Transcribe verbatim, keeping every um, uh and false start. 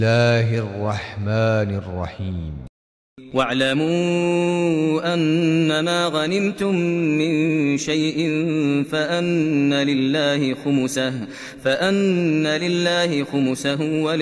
الله الرحمن الرحيم واعلموا أنما غنمتم من شيء فأن لله خمسه فأن لله خمسه